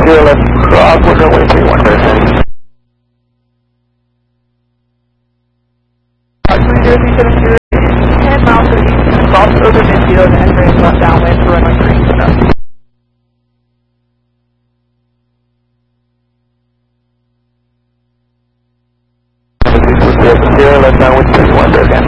0 left, cross runway 31, verify. 3070, 10 miles to the east, cross over midfield and entering left downwind for runway 3. Zero left downwind 31, again.